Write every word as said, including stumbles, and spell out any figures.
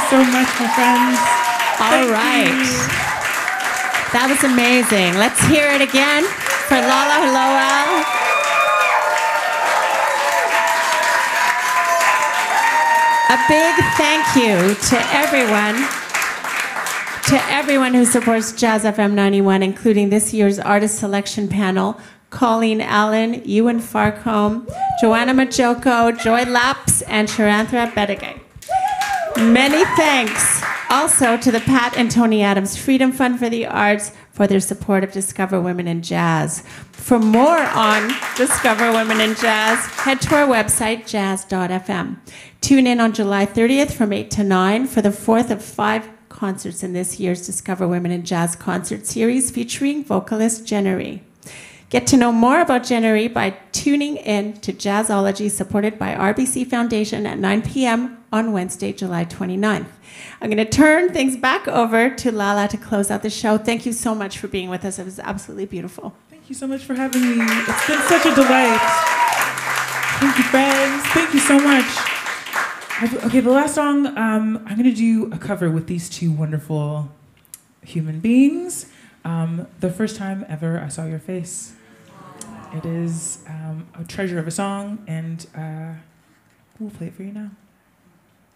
so much, my friends. All Thank right. you. That was amazing. Let's hear it again for Lala Lowell. A big thank you to everyone, to everyone who supports Jazz F M ninety-one, including this year's artist selection panel, Colleen Allen, Ewan Farcombe, Joanna Majoko, Joy Laps, and Sharanthra Bedigay. Many thanks also to the Pat and Tony Adams Freedom Fund for the Arts for their support of Discover Women in Jazz. For more on Discover Women in Jazz, head to our website, jazz dot f m. Tune in on July thirtieth from eight to nine for the fourth of five concerts in this year's Discover Women in Jazz concert series featuring vocalist Jennery. Get to know more about Jennery by tuning in to Jazzology, supported by R B C Foundation at nine p m on Wednesday, July twenty-ninth. I'm going to turn things back over to Lala to close out the show. Thank you so much for being with us. It was absolutely beautiful. Thank you so much for having me. It's been such a delight. Thank you, friends. Thank you so much. I've, okay, the last song, um, I'm going to do a cover with these two wonderful human beings. Um, the first time ever I saw your face. It is um, a treasure of a song, and uh, we'll play it for you now.